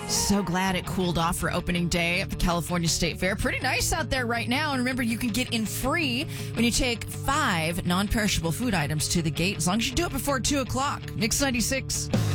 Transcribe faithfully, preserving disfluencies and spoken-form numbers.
So glad it cooled off for opening day at the California State Fair. Pretty nice out there right now. And remember, you can get in free when you take five non-perishable food items to the gate, as long as you do it before two o'clock. Mix ninety-six.